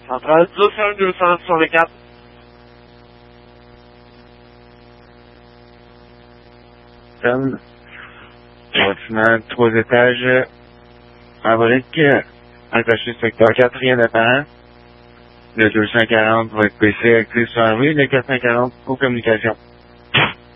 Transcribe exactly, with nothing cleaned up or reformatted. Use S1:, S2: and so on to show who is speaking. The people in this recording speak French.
S1: Centrale deux cent un deux cent soixante-quatre.
S2: Comme bâtiment trois étages en brique, accroché secteur quatre, rien d'apparent. Le deux cent quarante va être P C actif sur la rue, le quatre cent quarante pour communication.